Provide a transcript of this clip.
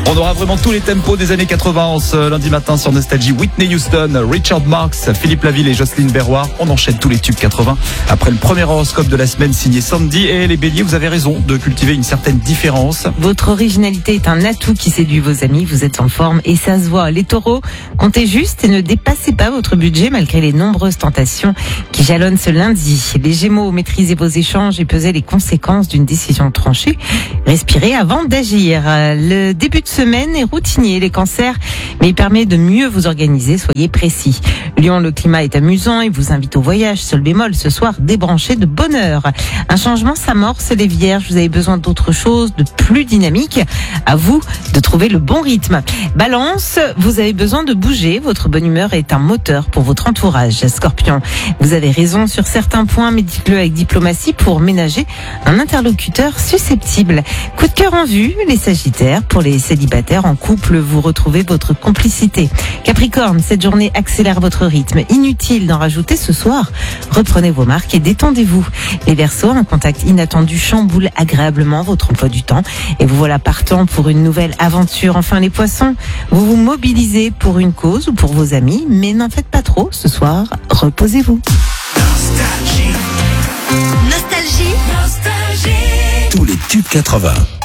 On aura vraiment tous les tempos des années 80 en ce lundi matin sur Nostalgie. Whitney Houston, Richard Marx, Philippe Laville et Jocelyne Berroir. On enchaîne tous les tubes 80 après le premier horoscope de la semaine signé Sandy. Et les béliers, vous avez raison de cultiver une certaine différence. Votre originalité est un atout qui séduit vos amis. Vous êtes en forme et ça se voit. Les taureaux, comptez juste et ne dépassez pas votre budget malgré les nombreuses tentations qui jalonnent ce lundi. Les gémeaux, maîtrisez vos échanges et pesez les conséquences d'une décision tranchée. Respirez avant d'agir. Le début de semaine est routinier, les cancers, mais il permet de mieux vous organiser, soyez précis. Lion, le climat est amusant et vous invite au voyage. Seul bémol, ce soir, débranchez de bonne heure. Un changement s'amorce, les vierges, vous avez besoin d'autre chose, de plus dynamique. À vous de trouver le bon rythme. Balance, vous avez besoin de bouger, votre bonne humeur est un moteur pour votre entourage. Scorpion, vous avez raison sur certains points, mais dites-le avec diplomatie pour ménager un interlocuteur susceptible. Coup de cœur en vue, les sagittaires, pour les célibataires en couple, vous retrouvez votre complicité. Capricorne, cette journée accélère votre rythme. Inutile d'en rajouter ce soir. Reprenez vos marques et détendez-vous. Les Verseaux, un contact inattendu chamboule agréablement votre emploi du temps et vous voilà partant pour une nouvelle aventure. Enfin les Poissons, vous vous mobilisez pour une cause ou pour vos amis, mais n'en faites pas trop ce soir. Reposez-vous. Nostalgie. Tous les tubes 80.